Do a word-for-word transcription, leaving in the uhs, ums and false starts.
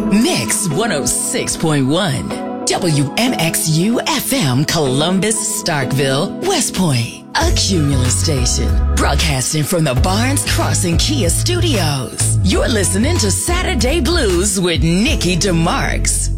Mix one oh six point one. W M X U F M, Columbus, Starkville, West Point. A Cumulus station. Broadcasting from the Barnes Crossing Kia Studios. You're listening to Saturday Blues with Nikki DeMarks.